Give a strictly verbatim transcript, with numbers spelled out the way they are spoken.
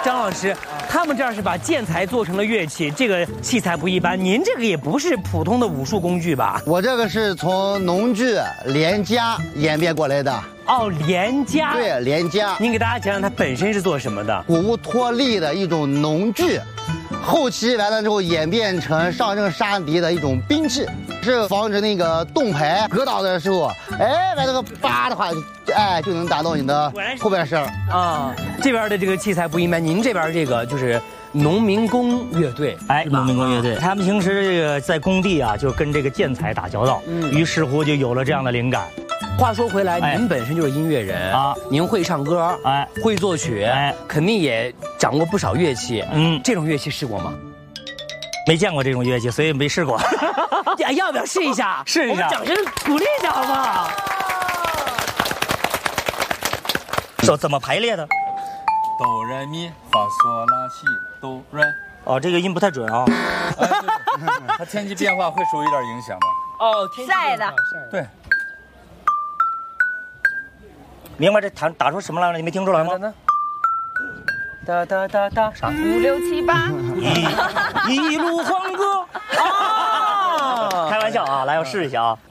张老师，他们这儿是把建材做成了乐器，这个器材不一般。您这个也不是普通的武术工具吧？ 我这个是从农具连家演变过来的。 哦，连家。 对，连家。 您给大家讲讲它本身是做什么的？ 谷物脱粒的一种农具。 后期完了之后演变成上阵杀敌的一种兵器，是防止那个盾牌割倒的时候，哎，把这个叭的话，哎，就能打到你的后边身啊。这边的这个器材不一般，您这边这个就是农民工乐队， 哎，农民工乐队，他们平时这个在工地啊，就跟这个建材打交道，嗯，于是乎就有了这样的灵感。 话说回来，哎、您本身就是音乐人啊，您会唱歌，哎，会作曲，哎，肯定也掌握不少乐器。嗯，这种乐器试过吗？ 没见过这种乐器，所以没试过。 呀，要不要试一下？ 试一下， 我们掌声鼓励一下，好不好？ 手怎么排列的？ 哆来咪发嗦拉西哆来。 哦，这个音不太准啊。 哎、它天气变化会受一点影响的。 哦，天气晒的。 对。 明白这弹打出什么来了？你没听出来吗？ 哒哒哒哒，啥？ 五六七八， 一一路欢歌啊！开玩笑啊，来，我试一下啊。